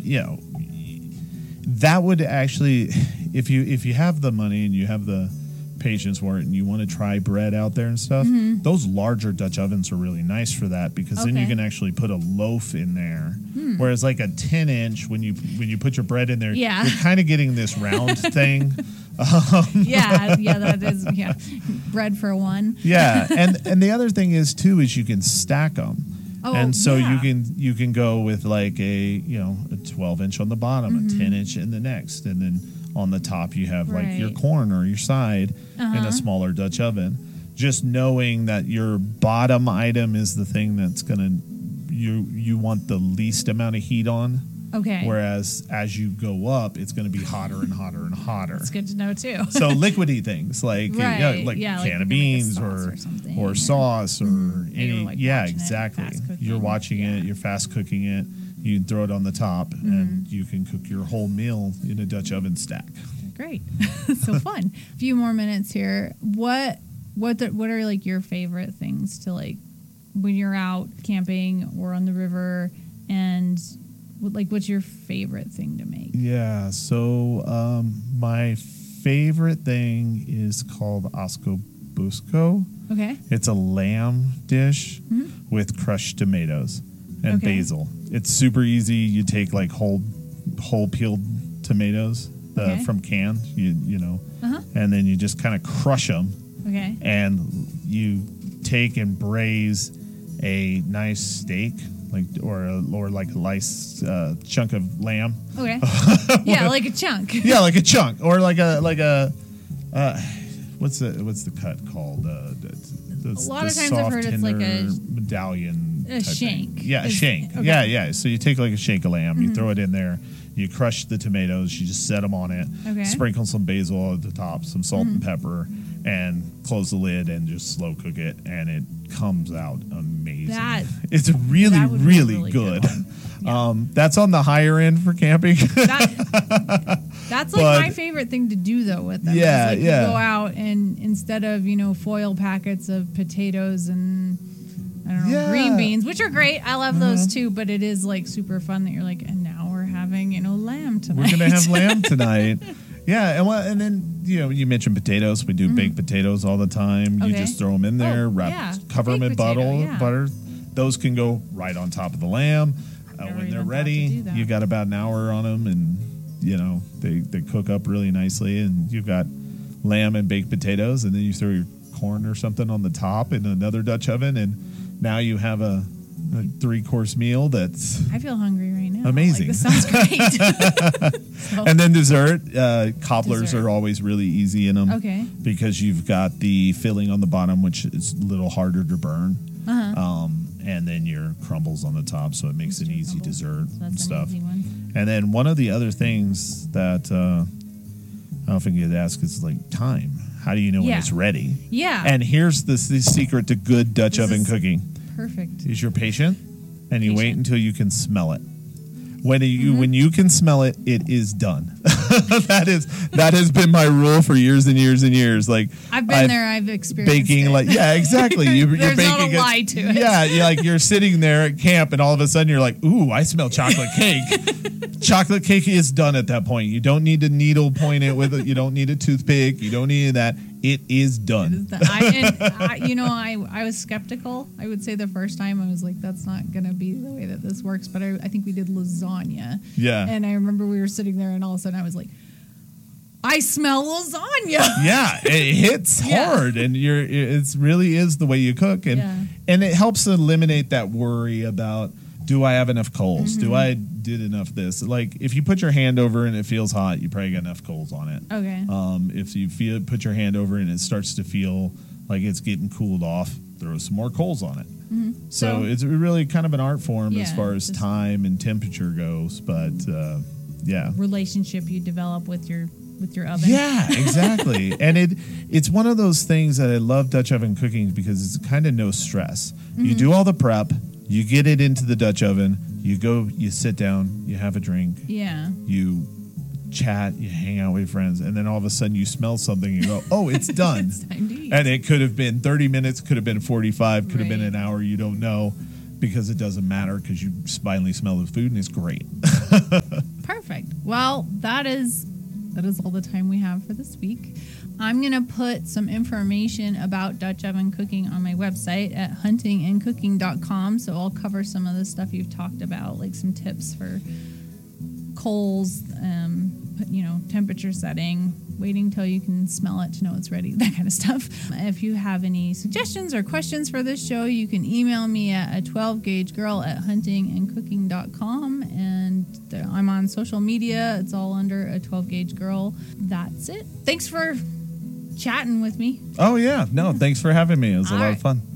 that would actually, if you have the money and you have the patience for it and you want to try bread out there and stuff, those larger Dutch ovens are really nice for that, because then you can actually put a loaf in there. Whereas like a 10-inch, when you put your bread in there, you're kind of getting this round thing. That is bread for one. And the other thing is too is you can stack them. You can go with like a 12-inch on the bottom, a 10-inch in the next, and then on the top you have like your corn or your side in a smaller Dutch oven. Just knowing that your bottom item is the thing that's you want the least amount of heat on. Okay. Whereas as you go up, it's going to be hotter and hotter and hotter. It's good to know too. So liquidy things like can of beans or sauce or any exactly. You're watching it. You're fast cooking it. You can throw it on the top, and you can cook your whole meal in a Dutch oven stack. Great, so fun. A few more minutes here. What are like your favorite things to like when you're out camping or on the river, and what's your favorite thing to make? Yeah, so my favorite thing is called oscobusco. Okay. It's a lamb dish with crushed tomatoes and basil. It's super easy. You take like whole peeled tomatoes from can, and then you just kind of crush them. Okay. And you take and braise a nice steak, or a nice chunk of lamb. Okay. Like a chunk. Yeah, like a chunk, or like a what's the cut called? A lot of times I've heard it's like a medallion. A shank. Thing. Yeah, a shank. Okay. Yeah. So you take like a shank of lamb, you throw it in there, you crush the tomatoes, you just set them on it, sprinkle some basil at the top, some salt and pepper, and close the lid and just slow cook it, and it comes out amazing. It's really good. That's on the higher end for camping. That's like my favorite thing to do though with them. You go out and instead of foil packets of potatoes and green beans, which are great. I love those too, but it is like super fun that you're like, and now we're having lamb tonight. We're gonna have lamb tonight. Yeah, and then you mentioned potatoes. We do baked potatoes all the time. You just throw them in there, cover them in butter. Those can go right on top of the lamb. When they're ready, you've got about an hour on them, and they cook up really nicely. And you've got lamb and baked potatoes, and then you throw your corn or something on the top in another Dutch oven, and now you have a 3-course meal that's... I feel hungry right now. Amazing. This sounds great. And then dessert. Cobblers are always really easy in them. Okay. Because you've got the filling on the bottom, which is a little harder to burn. And then your crumbles on the top, so it makes an easy dessert and stuff. Easy one. And then one of the other things that I often get asked is like time. How do you know when it's ready? Yeah. And here's the secret to good Dutch oven cooking. Perfect. Is you're patient, and you wait until you can smell it. When you can smell it, it is done. that has been my rule for years and years and years. Like I've been there, I've experienced baking. it. Exactly. You're There's baking. Not a lie to it. Yeah, you're sitting there at camp, and all of a sudden you're like, "Ooh, I smell chocolate cake." Chocolate cake is done at that point. You don't need to needle point it with it. You don't need a toothpick. You don't need that. It is done. I was skeptical. I would say the first time I was like, that's not going to be the way that this works. But I think we did lasagna. Yeah. And I remember we were sitting there and all of a sudden I was like, I smell lasagna. Yeah, it hits hard, and it really is the way you cook, and it helps eliminate that worry about, do I have enough coals? Do I did enough this? Like if you put your hand over and it feels hot, you probably got enough coals on it. Okay. If you put your hand over and it starts to feel like it's getting cooled off, throw some more coals on it. So it's really kind of an art form as far as time and temperature goes, but relationship you develop with your oven. Yeah, exactly. And it's one of those things that I love Dutch oven cooking because it's kind of no stress. You do all the prep, you get it into the Dutch oven, you go, you sit down, you have a drink, you chat, you hang out with friends, and then all of a sudden you smell something and you go, oh, it's done. It's time to eat. And it could have been 30 minutes, could have been 45, could have been an hour, you don't know. because it doesn't matter because you finally smell the food and it's great. Perfect. Well, that is all the time we have for this week. I'm going to put some information about Dutch oven cooking on my website at huntingandcooking.com. So I'll cover some of the stuff you've talked about, like some tips for coals, temperature setting, waiting till you can smell it to know it's ready, that kind of stuff. If you have any suggestions or questions for this show, you can email me at a 12gaugegirl@huntingandcooking.com. And I'm on social media. It's all under a 12gauge girl. That's it. Thanks for chatting with me. Oh, yeah. No, thanks for having me. It was a lot of fun.